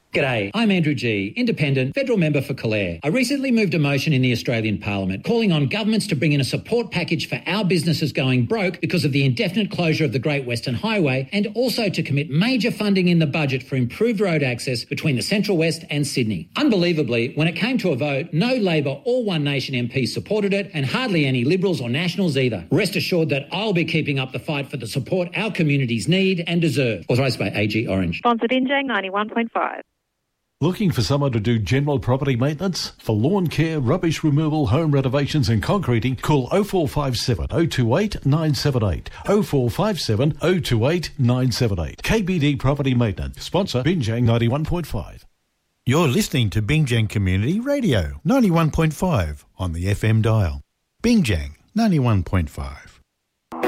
G'day, I'm Andrew G, Independent, Federal Member for Calare. I recently moved a motion in the Australian Parliament calling on governments to bring in a support package for our businesses going broke because of the indefinite closure of the Great Western Highway, and also to commit major funding in the budget for improved road access between the Central West and Sydney. Unbelievably, when it came to a vote, no Labor or One Nation MPs supported it, and hardly any Liberals or Nationals either. Rest assured that I'll be keeping up the fight for the support our communities need and deserve. Authorised by AG Orange. Sponsored Binjang 91.5. Looking for someone to do general property maintenance? For lawn care, rubbish removal, home renovations and concreting, call 0457 028 978. 0457 028 978. KBD Property Maintenance. Sponsor Binjang 91.5. You're listening to Binjang Community Radio 91.5 on the FM dial. Binjang 91.5.